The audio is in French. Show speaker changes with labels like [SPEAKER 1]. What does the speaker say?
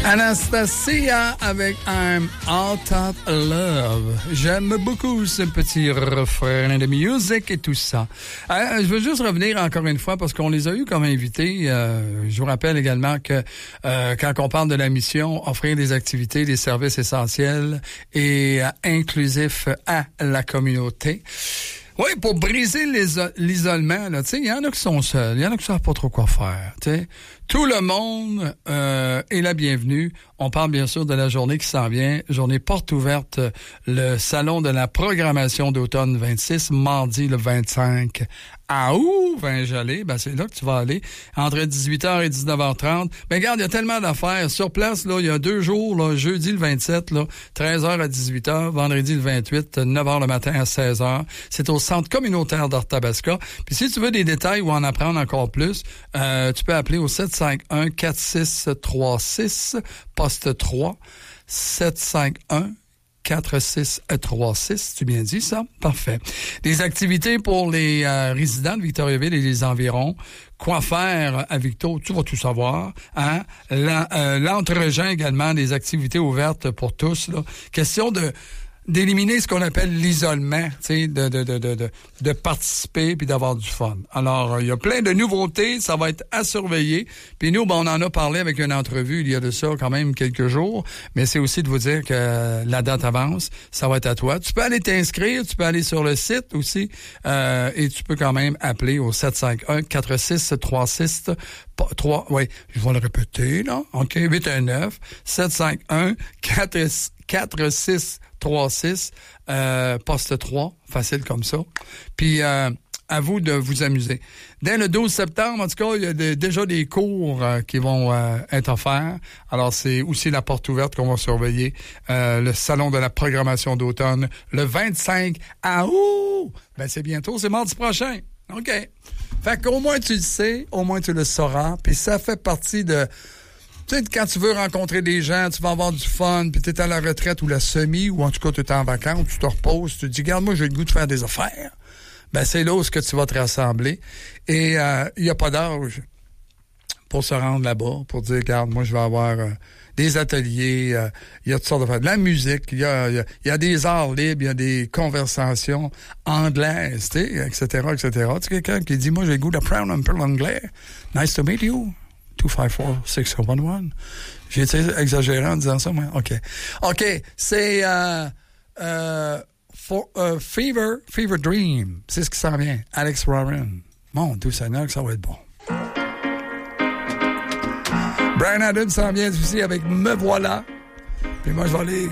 [SPEAKER 1] Anastasia avec I'm Out of Love. J'aime beaucoup ce petit refrain de musique et tout ça. Je veux juste revenir encore une fois parce qu'on les a eu comme invités. Je vous rappelle également que quand on parle de la mission, offrir des activités, des services essentiels et inclusifs à la communauté. Oui, pour briser l'isolement, là, tu sais, il y en a qui sont seuls, il y en a qui savent pas trop quoi faire, tu sais. Tout le monde est la bienvenue. On parle bien sûr de la journée qui s'en vient, journée porte ouverte, le salon de la programmation d'automne 26, mardi le 25 août, Vinjalais, ben c'est là que tu vas aller, entre 18h et 19h30. Ben regarde, il y a tellement d'affaires. Sur place, là, il y a 2 jours, là, jeudi le 27, là, 13h à 18h, vendredi le 28, 9h le matin à 16h. C'est au centre communautaire d'Arthabasca. Puis si tu veux des détails ou en apprendre encore plus, tu peux appeler au 751-4636, poste 3, 751-4636. Tu bien dit ça? Parfait. Des activités pour les résidents de Victoriaville et les environs. Quoi faire à Victo? Tu vas tout savoir. Hein? L'entre-gens également, des activités ouvertes pour tous. Là. Question d'éliminer ce qu'on appelle l'isolement, tu sais, de participer puis d'avoir du fun. Alors, il y a plein de nouveautés, ça va être à surveiller. Puis nous, ben, on en a parlé avec une entrevue il y a de ça quand même quelques jours, mais c'est aussi de vous dire que la date avance, ça va être à toi. Tu peux aller t'inscrire, tu peux aller sur le site aussi, et tu peux quand même appeler au 751-4636 3, oui, je vais le répéter, là. OK, 819 751 4636 poste 3, facile comme ça. Puis à vous de vous amuser. Dès le 12 septembre, en tout cas, il y a déjà des cours qui vont être offerts. Alors, c'est aussi la porte ouverte qu'on va surveiller. Le salon de la programmation d'automne, le 25 août. Ben, c'est bientôt, c'est mardi prochain. OK. Fait qu'au moins tu le sais, au moins tu le sauras. Puis ça fait partie de... Tu sais, quand tu veux rencontrer des gens, tu vas avoir du fun, puis tu es à la retraite ou la semi, ou en tout cas tu es en vacances, tu te reposes, tu te dis, regarde, moi j'ai le goût de faire des affaires. Ben c'est là où ce que tu vas te rassembler. Et il n'y a pas d'âge pour se rendre là-bas, pour dire, regarde, moi je vais avoir des ateliers, il y a toutes sortes de choses. De la musique, il y a des arts libres, il y a des conversations anglaises, tu sais, etc., etc. Tu sais, quelqu'un qui dit, moi j'ai le goût d'apprendre un peu l'anglais. Nice to meet you. 254-6011. J'ai été exagéré en disant ça, moi? OK. OK, c'est Fever Dream. C'est ce qui s'en vient. Alex Warren. Mon Dieu Seigneur, que ça va être bon. Bryan Adams s'en vient aussi avec Me Voilà. Puis moi, je vais aller